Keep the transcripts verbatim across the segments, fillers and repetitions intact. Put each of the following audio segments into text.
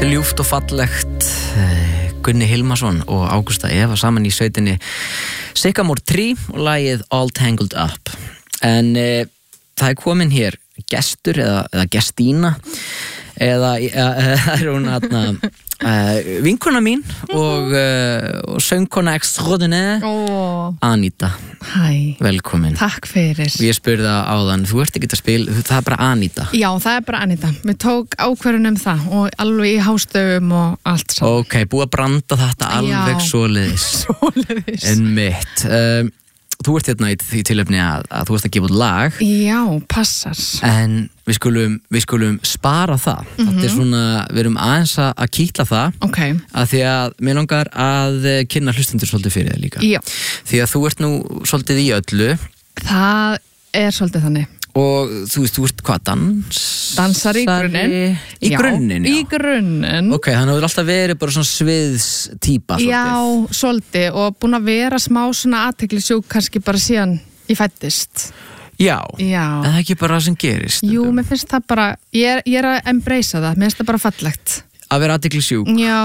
Þetta er ljúft og fallegt. Gunni Hilmarsson og Ágústa Eva saman í sveitinni Sycamore Tree og lagið All Tangled Up. En e, það er komin hér gestur eða, eða gestína eða það er hún aðna uh, vinkona mín og, uh, og söngkona extraordinaire oh. Anita. Hæ. Velkomin. Takk fyrir. Og ég spurði það áðan, þú ert ekki að spila, það er bara Anita. Já, það er bara Anita. Við tók ákvörðun um það og alveg í hástöfum og allt saman. Ok, búið að branda þetta alveg Já. Svoleiðis. Svoleiðis. En mitt. Um, þú ert hérna í því tilefni að, að þú ert að gefa út lag. Já, passar. En við skulum, við skulum spara það. Mm-hmm. Þetta er svona, við erum aðeins að kýtla það. Ok. Að því að mér langar að kynna hlustendur svolítið fyrir það líka. Já. Því að þú ert nú svolítið í öllu. Það er svolítið þannig. Og þú veist, þú ert hvað, dans? Dansar í grunninn. Í grunninn, já. Í grunninn. Ok, þannig að þú er alltaf verið bara svona sviðstýpa svolítið. Já, svolítið og búin að vera smá svona athyglisjúk kannski bara síðan ég fæddist. Já, Já. En það er ekki bara það sem gerist. Jú, mér finnst það bara, ég er, ég er að embracea það, mér finnst það bara fallegt. Að vera athyglisjúk? Já.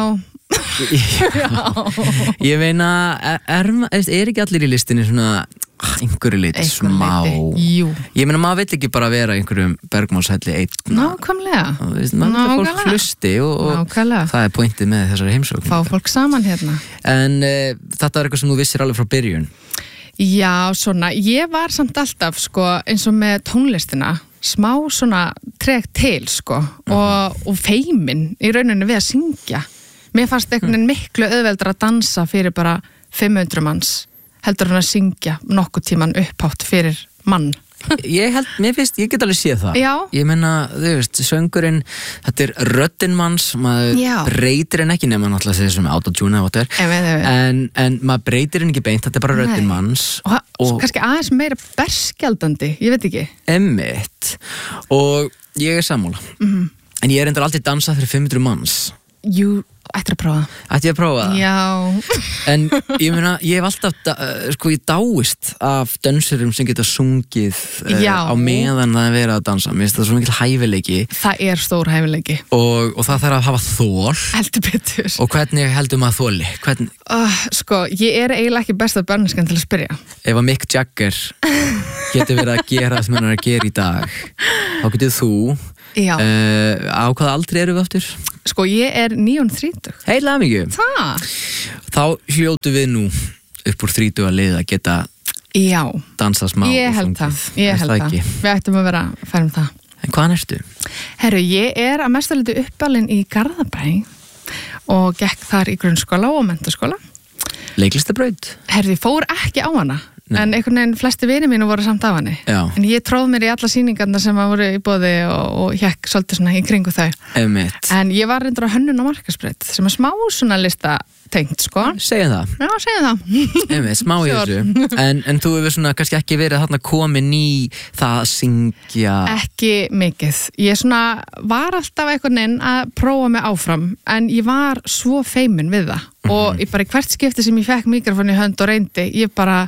Já. Ég meina, er, er, er ekki allir í listinni svona einhverju leiti smá? Jú. Ég meina, maður vill ekki bara vera einhverjum bergmálshelli einn. Nákvæmlega. Maður vil fólk hlusti og, og það er pointið með þessari heimsókn. Fá fólk saman hérna. En uh, þetta er eitthvað sem þú vissir alveg frá byrjun? Já, svona, ég var samt alltaf sko, eins og með tónlistina smá svona tregt til sko, uh-huh. og, og feimin í rauninni við að syngja. Mér fannst einhvern veginn miklu auðveldra að dansa fyrir bara fimm hundruð manns heldur hann að syngja nokkuð tíman upphátt fyrir mann. Ég held, mér finnst, ég get alveg séð það. Já. Ég meina, þú veist, söngurinn, þetta er röddin manns, maður Já. Breytir henn ekki nema náttúrulega þessi sem autotune eða whatever. En, en maður breytir henn ekki beint, þetta er bara röddin manns. Og, og kannski aðeins meira berskjaldandi, ég veit ekki. Emmitt. Og ég er sammála. Mm-hmm. En ég er endur aldrei dansað fyrir fimm hundruð manns. Jú, ættir að prófa. Ætti ég að prófa það? Já. En ég meina, ég hef alltaf, sko, ég dáist af dönsurum sem geta sungið uh, á meðan það er verið að dansa. Mér finnst það svo mikil hæfileiki. Það er stór hæfileiki. Og, og það þarf að hafa þol. Heldur betur. Og hvernig heldur maður þoli? Hvernig... Uh, sko, ég er eiginlega ekki besta börniskan til að spyrja. Ef að Mick Jagger getur verið að gera það sem hann er að gera í dag, þá getur þú... Já. Uh, á hvaða aldri eru við aftur? Sko, ég er nýjón þrítug. Heilaða mikið. Það. Þá hljótu við nú upp úr þrítuga lið að geta Já. Dansað smá. Ég held það. Ég held það. Við ættum að vera að færa um það. En hvaðan ertu? Herru, ég er að mestuleyti uppalinn í Garðabæ og gekk þar í grunnskóla og menntaskóla. Leiklistabraut? Herru, ég fór ekki á hana. Nei. En einhvern veginn flesti vinir mínu voru samt af henni. Já. En ég tróð mér í alla sýningarna sem að voru í boði og, og hjekk svolítið svona í kringu þau. Einmitt. En ég var reyndur á hönnun og markaðsbraut sem er smá svona lista tengt, sko. Segjum það. Já, segjum það. Einmitt, smá í þessu. En, en þú hefur svona kannski ekki verið þarna komin í það að syngja. Ekki mikið. Ég svona var alltaf einhvern veginn að prófa mig áfram en ég var svo feimin við það. Mm-hmm. Og ég bara í hvert skipti sem ég fekk mikrofón í hönd og reyndi, ég bara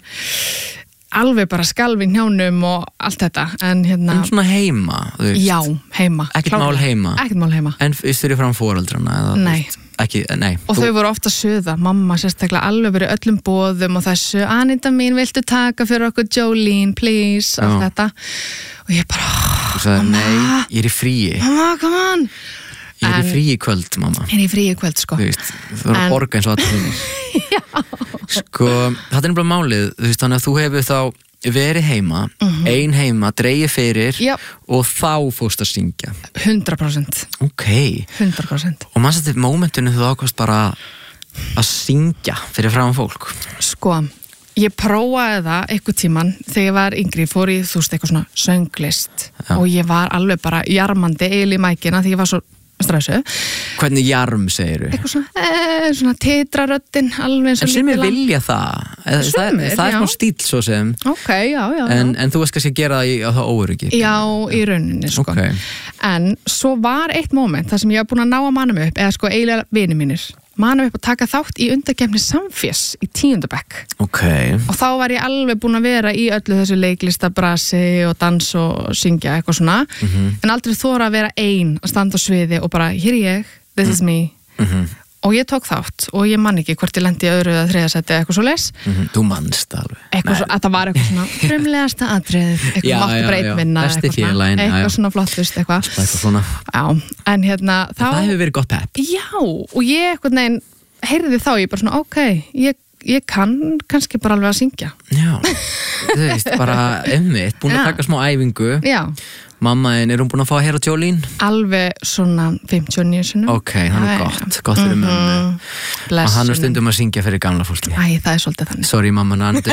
alveg bara skalf í hnjánum og allt þetta. En hérna... En svona heima, þú veist? Já, heima. Ekkert mál heima? Ekkert mál heima. En fyrst fyrir fram foreldrana? Eða, nei. Ekki, nei. Og þú... þau voru ofta suða. Mamma sérstaklega alveg verið öllum boðum og þessu, Anita mín, viltu taka fyrir okkur Jolene, please, allt þetta. Og ég bara... Þú sagði, nei, ég er í fríi. Mamma, come on! Ég er en, í fríi kvöld, mamma. Ég er í fríi kvöld, sko. Þú veist, þú voru að borga eins og allir þínir. Já. Sko, þetta er bara málið, þú veist, þannig að þú hefur þá verið heima, mm-hmm. ein heima, dreigið fyrir yep. og þá fórst að syngja. hundrað prósent. Ok. hundrað prósent. Og maður setið mómentinu þú ákvæmst bara að syngja fyrir fram fólk. Sko, ég prófaði það eitthvað tíman þegar ég var yngri, fór í, þú veist, eitthvað svona sönglist Já. Og ég var alveg bara jarmandi eil í mækina því ég var svo stressu. Hvernig jarm segir þú? Eitthvað svona, eh, svona titraröddin alveg eins og en sem ég vilja það Sumir, það, það er smá stíl svo sem ok, já, já, en, já. en þú veist kannski að gera það í, á það óöryggi já, í rauninni sko okay. En svo var eitt moment þar sem ég var búin að ná að manna mig upp eða sko eiginlega vinir mínir manna mig upp að taka þátt í undankeppni Samfés í tíundabekk okay. Og þá var ég alveg búin að vera í öllu þessu leiklistabrasi og dans og syngja eitthvað svona mm-hmm. En aldrei þora að vera ein að standa á sviði og bara, hér er ég, this is me mm-hmm. og ég tók þátt og ég man ekki hvort ég lendi í öðru eða þriða seti eitthvað svo les mm-hmm. Þú manst alveg eitthvað svo, að það var eitthvað svona frumlegasta atrið eitthvað Já, máttu já, breytminna já. Besti eitthvað, svona, félaginn, já, já. eitthvað svona flottust eitthvað Eitthvað svona já, en hérna þá, Það hefur verið gott pepp já, og ég eitthvað neginn heyrði þá, ég bara svona, ok ég, ég kann kannski bara alveg að syngja Já, þú veist, bara einmitt, búin að Já. taka smá æfingu já, Mamma þín, er hún búin að fá að heyra Jolene? alveg svona fimmtíu og níu sinnum Ok, það er gott, gott fyrir mömmu og bless hann er stundum að syngja fyrir gamla fólki æ, það er svolítið þannig Sorry mamma nandu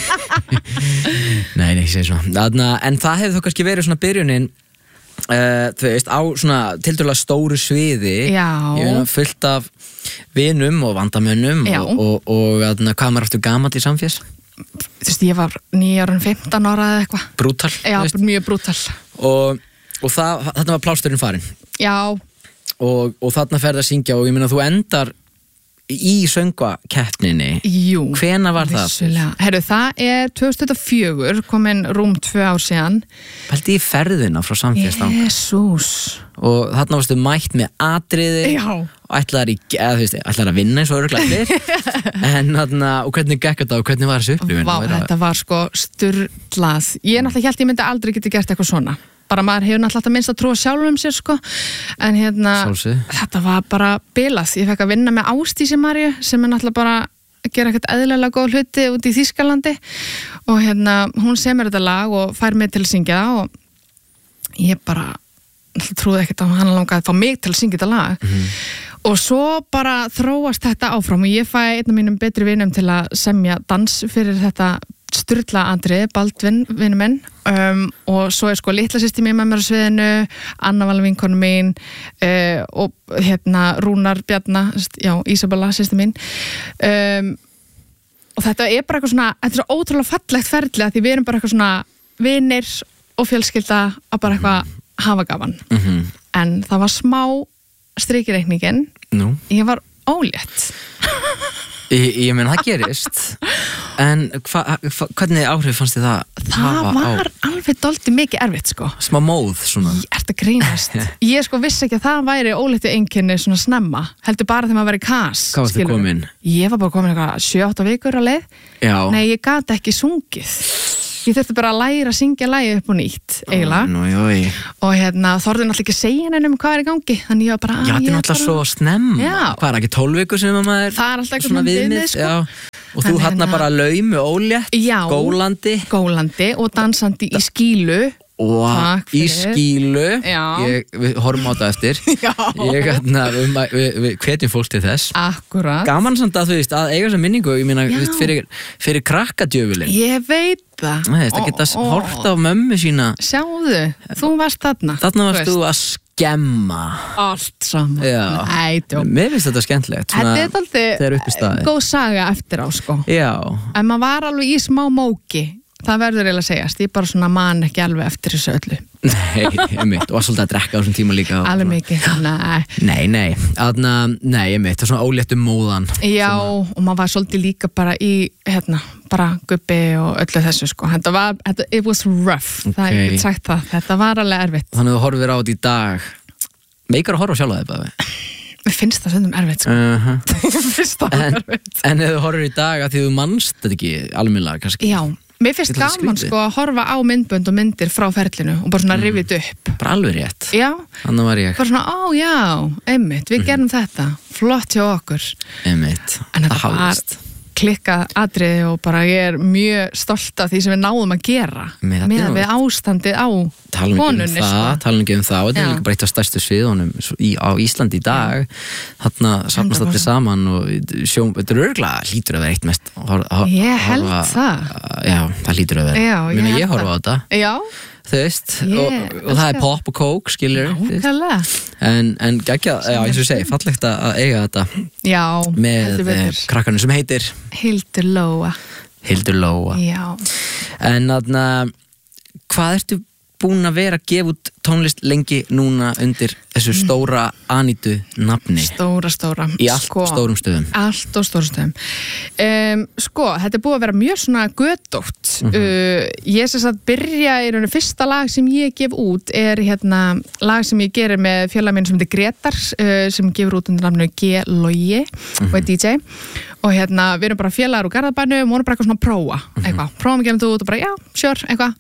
Nei, nei, ég segi svo Þarna, En það hefur þó kannski verið svona byrjunin uh, þú veist, á svona tiltölulega stóru sviði Já. Ég meina fullt af vinum og vandamönnum Já. og, og, og þarna, hvað maður aftur gamall í samfés þú veist, ég var níu ára en fimmtán ára eða eitthvað Brútal já, þú veist. mjög brútal og, og það, þarna var plásturinn farin já, og, og þarna ferð að syngja og ég meina þú endar í söngvakeppninni jú Hvenær var það? vissulega. Herru, það er tvö þúsund og fjögur komin rúm tvö ár síðan Pældi í ferðina frá samfélagstang Jesús og þarna varstu mætt með atriði já, og ætlaðar, í, eða, þú veist, ætlaðar að vinna eins og örugglega allir en þarna, og hvernig gekk þetta og hvernig var þessi upplifun? vá, þetta var sko sturlað ég náttúrulega held ég myndi aldrei geti gert eitthvað svona bara maður hefur náttúrulega alltaf minnst að trúa sjálfum sér sko, en hérna Sjálfsögðu. þetta var bara bilað, ég fekk að vinna með Ásdísi Maríu sem er náttúrulega bara að gera eitthvað eðlilega góð hluti út í Þýskalandi og hérna hún semur þetta lag og fær mig til að syngja það og ég bara náttúrulega trúði ekkert að hann langaði að fá mig til að syngja þetta lag Mhm. og svo bara þróast þetta áfram og ég fæ einn af mínum betri vinum til að semja dans fyrir þetta sturla andri, Baldvin vinur minn um, og svo er sko litla systir mín með mér á sviðinu, Anna Vala vinkonu mín uh, og hérna Rúnar Bjarna, já Ísabella systir mín um, og þetta er bara eitthvað svona þetta er svo ótrúlega fallegt ferli að því við erum bara eitthvað svona vinir og fjölskylda að bara eitthvað hafa gaman Mhm. en það var smá stríkireikningin Nú, ég var ólétt ég, ég meina það gerist en hva, hva, hvernig áhrif fannst þið það það hafa á var alveg dálítið mikið erfitt sko smá móð svona ég ert að grínast ég sko vissi ekki að það væri óléttu einkenni svona snemma, heldur bara þegar maður væri kas Hvað varstu skilurðu. komin? Ég var bara komin eitthvað sjö átta vikur á leið Já, nei ég gat ekki sungið ég þurfti bara að læra að syngja lagið upp og nýtt eiginlega Nú, jú, jú. og hérna þorði náttúrulega ekki að segja neinum hvað er í gangi þannig ég var bara Já, "Ah, þetta ég er er náttúrulega bara- svo snemma Já. Hvað er ekki tólf vikur sem að maður Það er alltaf eitthvað svona svona viðmið viðmið, sko. já. Og þú En hann hérna- bara laumu ólétt Já. Gólandi gólandi og dansandi í skílu og Takk í fyrir. skílu Já. ég, Við horfum á þetta eftir Já. Ég hérna, við, við, við hvetjum fólk til þess akkurat Gaman samt að þú veist, að eiga þessa minningu Ég meina, Já. þú veist, fyrir, fyrir krakkadjöfulinn ég veit það Þú veist, að geta Ó, ó. hort á mömmu sína sjáðu, þú varst þarna Þarna varst veist. þú að skemma allt saman Já. Æ, djók. Mér finnst þetta skemmtilegt þetta er þegar upp í aldrei staðið. góð saga eftir á sko Já, en maður var alveg í smá móki það verður eiginlega að segjast, ég bara svona man ekki alveg eftir þessu öllu nei, einmitt Og svolítið að drekka á þessum tíma líka og- alveg mikið, nei Nei, nei, aðna, nei, einmitt Það er svona óléttum móðan já, og maður var svolítið líka bara í hérna, bara gubbi og öllu þessu sko, þetta var, þetta, it was rough það er Ok. ekki sagt það, þetta var alveg erfitt Þannig að þú horfir á þetta í dag Meikar að horfa á sjálfa þig bara mér finnst það stundum erfitt sko uh -huh. mér finnst það en, erfitt en ef þú horfir í dag að því þú manst þetta ekki almennilega kannski já, mér finnst Ég ætla að gaman skrítið. sko að horfa á myndbönd og myndir frá ferlinu og bara svona mm. rifið upp Bara alveg rétt já, Þannig var ég bara svona, á já, einmitt við gerum þetta, flott hjá okkur Einmitt en þetta Það var hafðist. klikkað atriði og bara ég er mjög stolt af því sem við náðum að gera Með þetta með nú- við ástandið á Talum ekki um konunni það, sko. talum ekki um það og þetta er Já. líka breytt á stærstu sviðunum í, á Íslandi í dag þarna sapnast hundrað allir prósent. saman og sjó, þetta er örgulega hlýtur að vera eitt mest hor, hor, Ég held horfa- það. Já, það hlýtur að vera Já, ég Meina, held ég horfa á það. þetta, já, þú veist Ég og, og það er elska. pop og coke, skilur nákvæmlega en, en geggja, já, eins og ég segi, fallegt að að eiga þetta já, með heldur eh, betur. krakkarnir sem heitir Hildur Lóa Hildur Lóa já, en þarna, hvað ertu búin að vera að gefa út tónlist lengi núna undir þessu stóra Anítu nafni? Stóra, stóra. Í allt sko, stórum stöðum? Allt og stórum stöðum. Um, sko, þetta er búið að vera mjög svona götótt. Mm -hmm. uh, ég sem sagt byrja í rauninu, fyrsta lag sem ég gef út er hérna lag sem ég gerir með félag minn sem heitir Gretar, uh, sem gefur út undir nafnu G. Logi mm -hmm. og er D J. Og hérna, við erum bara félagar úr Garðabænum og vorum bara eitthvað svona að prófa, eitthvað. Mm -hmm. Prófum að gefa þetta út og bara, já, sure, eitthvað.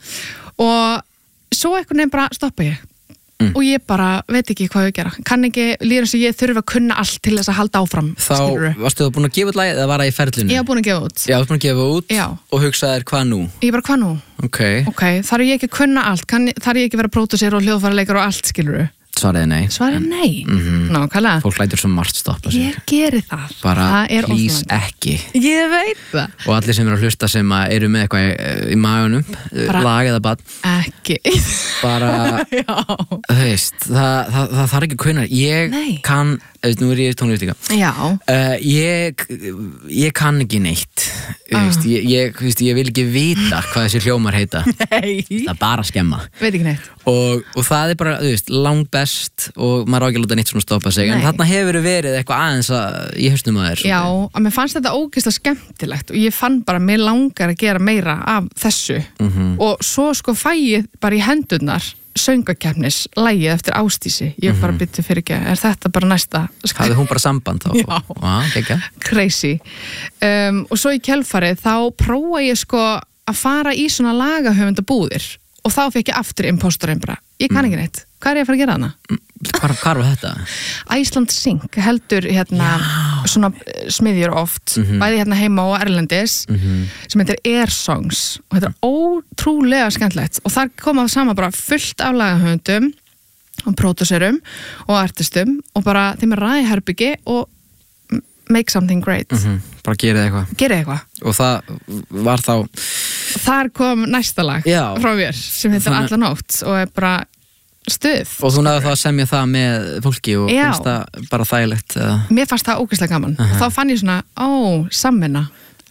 Og svo einhvern veginn bara stoppa ég. Mm. Og ég bara veit ekki hvað ég gera. Kann ekki, líður eins og ég þurfa að kunna allt til þess að halda áfram. Þá skilurðu. Varstu þú búin að gefa út lagið eða var það í ferlinu? Ég var búin að gefa út. Já, þú var búin að gefa út Já. Og hugsaðir hvað nú? Ég bara, hvað nú? Ok. Ok, þarf ég ekki að kunna allt? Kann, þarf ég ekki að vera pródúser og hljóðfæraleikar og allt, skilurðu? Svaraði nei. Svaraði nei. Mm -hmm. Ná, kalla. Fólk lætur svo margt stoppa sig. Ég geri það. Bara, það er please, óþolandi. ekki. Ég veit það. Og allir sem eru að hlusta sem að eru með eitthvað í, í magunum, bara, lag eða bad. Ekki. Bara, þú veist, það, það, það þarf ekki að kunna. Ég nei. kann, nú er ég tónlist líka. Já. Uh, ég, ég kann ekki neitt. Uh. Veist, ég, ég, veist, ég vil ekki vita hvað þessi hljómar heita. Nei. Það er bara að skemma. Veit ekki neitt. Og, og það er bara, þú veist, langt best og maður á ekki að láta neitt svona stoppa sig. Nei. En þarna hefur verið eitthvað aðeins að ég haustum að þér. Já, og mér fannst þetta ógeðslega skemmtilegt og ég fann bara, mér langar að gera meira af þessu. Mm -hmm. Og svo sko fæ ég bara í hendurnar söngvakeppnis, lagið eftir Ásdísi. Ég bara bytti fyrir ekki, er þetta bara næsta? Hafði hún bara samband þá? Já. Á, okay. Crazy. Um, og svo í kjölfarið þá prófa ég sko að fara í svona lagahöfundabúðir og þá fekk ég aftur impostorinn bara. Ég kann ekki neitt. Hvað er ég að fara að gera hana? Hvar, hvar var þetta? Iceland Sync heldur hérna Já. Svona smiðjur oft, mm -hmm. bæði hérna heima og erlendis, mm -hmm. sem heitir Air Songs og þetta er ótrúlega skemmtilegt og þar koma saman bara fullt af lagahöfundum og pródúserum og artistum og bara þeim er ræði herbyggi og make something great. Mm -hmm. Bara gerið eitthvað. Gerið eitthvað. Og það var þá... Þar kom næsta lag Já. Frá mér sem heitir Þannig... Alla nótt og er bara stuð. Og þú náðu þá að semja það með fólki og Já. finnst það bara þægilegt? Eða? Mér fannst það ógeðslega gaman. Uh -huh. Og þá fann ég svona, ó, samvinna.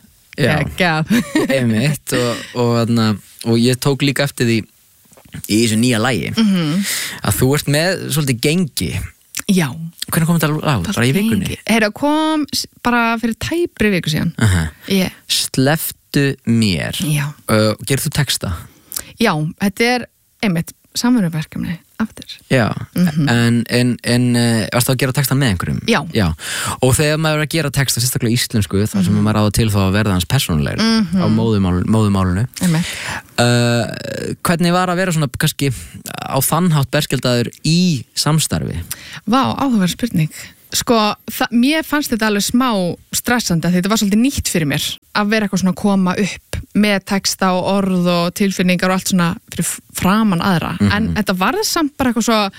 Já, einmitt og, og, og, og ég tók líka eftir því í þessu nýja lagi mm -hmm. að þú ert með svolítið gengi. Já. Hvernig kom þetta á? Bara í vikunni? Heyrðu, kom bara fyrir tæpri viku síðan. Uh -huh. yeah. Sleftu mér. Já. Uh, Gerðu þú texta? Já, þetta er einmitt samverðuverkefni aftur. Já, mm -hmm. en, en, en uh, varstu að gera texta með einhverjum? Já. Já. Og þegar maður er að gera texta, sérstaklega íslensku, mm -hmm. þar sem maður áður til þá að verða hans persónulegur mm -hmm. á móðumál, móðumálunu. Uh, hvernig var að vera svona kannski á þannhátt berskjaldaður í samstarfi? Vá, áhugaverð spurning. Sko, mér fannst þetta alveg smá stressandi að þetta var svolítið nýtt fyrir mér að vera eitthvað svona að koma upp með texta og orð og tilfinningar og allt svona fyrir framan aðra. Mm -hmm. En þetta var samt bara eitthvað svo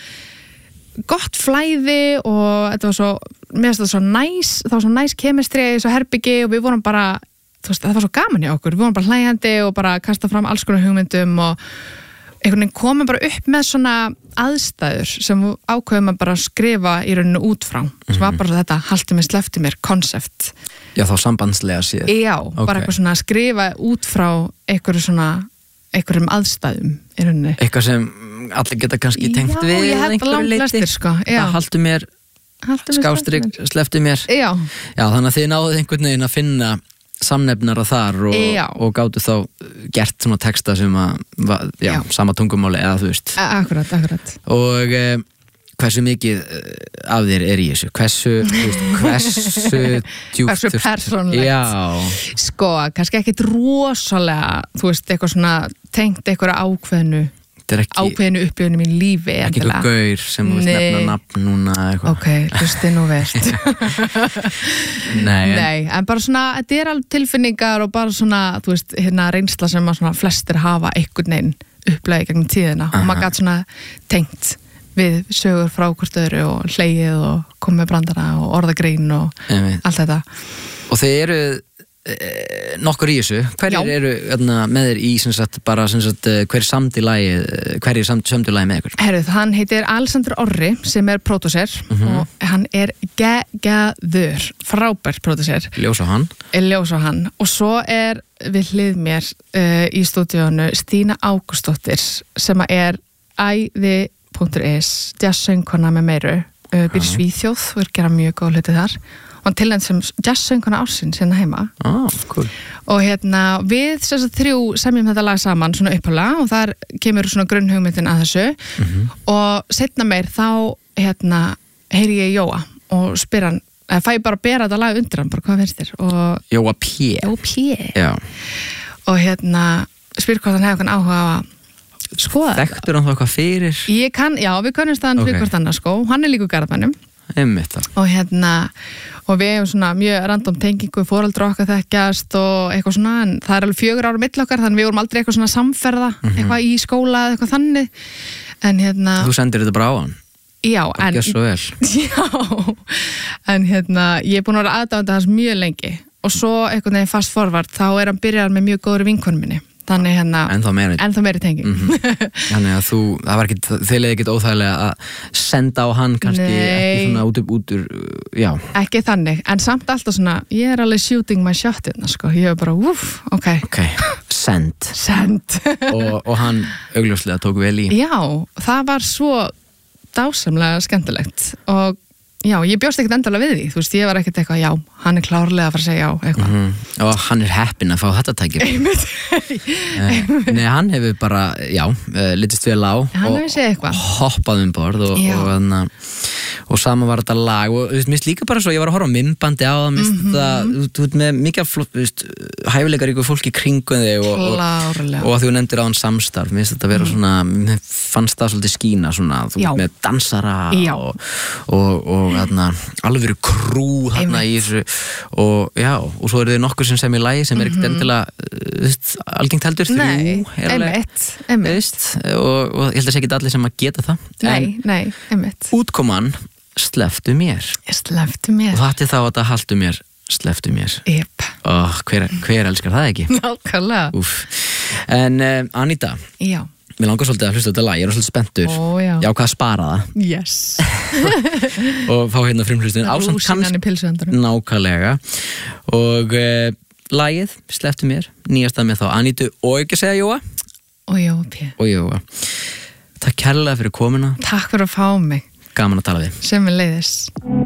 gott flæði og þetta var svo, mér finnst þetta svo næs, það var svo næs kemistri í svo herbyggi og við vorum bara, þú veist, það var svo gaman hjá okkur, við vorum bara hlæjandi og bara kasta fram alls konar hugmyndum og einhvern veginn komum bara upp með svona aðstæður sem ákveðum að bara skrifa í rauninu út frá mm -hmm. sem var bara þetta, haltu mig, sleftu mér, konsept. Já, þá sambandslega séð. Já, okay. Bara eitthvað svona að skrifa út frá einhverju svona, einhverjum aðstæðum í rauninu. Eitthvað sem allir geta kannski tengt Já, við. Já, ég held að langt flestir, sko. Já. Það haltu mér, skástrík, sleftu mér. Já. Já, þannig að þið náðu einhvern veginn að finna samnefnara þar og, og gáttu þá gert svona texta sem að, já, já. sama tungumáli eða þú veist. Akkurat, akkurat. Og eh, hversu mikið af þér er í þessu? Hversu, þú veist, hversu djúpt? Hversu persónlegt? Já. Sko, kannski ekkit rosalega, þú veist, eitthvað svona tengt eitthvað ákveðnu Ekki, ákveðinu upplifunum í lífi ekki þú gaur sem þú veist nefna nafn núna eitthvað. Ok, hlusti nú veist. Nei, en... Nei, en bara svona þetta er alveg tilfinningar og bara svona þú veist, hérna reynsla sem að svona flestir hafa einhvern veginn upplegið gegnum tíðina Aha. Og maður gæti svona tengt við sögur frá hvort öðru og hlegið og komið brandara og orðagrein og Nei, allt þetta. Og þeir eru nokkur í þessu, hverjir Já. Eru öðna, með þér í sem sagt, bara sem sagt, hver samdi lagi, hverjir samdi lagi með ykkur? Herruð, hann heitir Alexander Orri sem er pródúser mm-hmm. og hann er geggjaður, frábær pródúser. Ljós á hann. Ljós á hann og svo er við hlið mér uh, í stúdíónu Stína Ágústsdóttir sem er æði punktur is jazzsöngkona með meiru uh, býr í Svíþjóð og er gera mjög góð hluti þar og hann tilnefnd sem jazzsöngkona ársins hérna heima ah, cool. og hérna við þess að þrjú semjum þetta lag saman svona upphaflega og þar kemur svona grunnhugmyndin að þessu mm-hmm. og seinna meir þá hérna heyri ég Jóa og spyr hann, eða fæ ég bara að bera þetta lag undir hann, bara hvað finnst þér? Og Jóa P. Jóa P. Já. Og hérna spyr hvort hann hefur hann áhuga á að skoða þetta. Þekktur hann þá eitthvað fyrir? Ég kann, já, við kannumst það hann okay. fyrir hvort annað sko, hann er líka úr Garðabænum. Einmitt það. Og hérna, og við hefum svona mjög random tengingu, foreldrar okkar þekkjast og eitthvað svona, en það er alveg fjögur ára milli okkar, þannig við vorum aldrei eitthvað svona samferða, mm-hmm. eitthvað í skóla eða eitthvað þannig. En hérna... Þú sendir þetta bara á hann? Já, það en... gjör svo vel. Já, en hérna, ég er búin að vera aðdáandi hans mjög lengi og svo einhvern veginn fast forvart, þá er hann byrjað með mjög góður vinkonum minni. Þannig hérna, ennþá meiri, ennþá meiri tenging. Mm-hmm. Þannig að þú, það var ekkit, þið leiði ekkit óþægilega að senda á hann kannski Nei. Ekki svona út upp út úr, já. Ekki þannig, en samt alltaf svona, ég er alveg shooting my shot hérna, sko, ég er bara, uff, ok. Ok, send. Send. og, og hann augljóslega tók vel í. Já, það var svo dásamlega skemmtilegt og já, ég bjóst ekkert endalega við því, þú veist, ég var ekkert eitthvað, já, hann er klárlega að fara að segja já, eitthvað. Mm-hmm. Og hann er heppinn að fá þetta tækir. Einmitt. uh, Nei, hann hefur bara, já, uh, litist vel á hann og, hefur segið eitthvað. og hoppað um borð og, og, og, og saman var þetta lag og þú veist, mér líka bara svo, ég var að horfa á myndbandi á það, mér finnst Mhm. það, þú veist, með mikið flott, þú veist, hæfileikar ykkur fólki kringum þig og, og, Klárlega. og að þú nefndir á hann samstarf, mér finnst þetta vera svona, mér fannst það svolítið skína svona, þú Já. veist, með dansara Já. og, og, og þarna, alveg verið krú þarna í þessu og já, og svo eru þið nokkur sem sem í lagi sem er ekkert endilega, þú veist, algengt heldur, þrjú, Nei, er alveg, einmitt, einmitt. veist, og, og ég held að sé ekki allir sem að geta það. Nei, nei, einmitt. En útkoman slepptu mér Ég slefti mér. og þetta er þá að það haltu mér slepptu mér. Jep. Oh, hver, hver elskar það ekki? Nákvæmlega. Úf. En uh, Anita, Já. mér langar svolítið að hlusta þetta lag, ég er svolítið spenntur. Ó, já. Já, hvað að spara það Yes. og fá hérna frumhlustin ásamt Rúsinan kannski í pilsuendurum. nákvæmlega og uh, lagið slepptu mér, nýjasta með þá Anitu og ekki segja Jóa Og Jóa P. og Jóa. Takk kærlega fyrir komuna, Takk fyrir að fá mig. gaman að tala við. Sem er leiðis.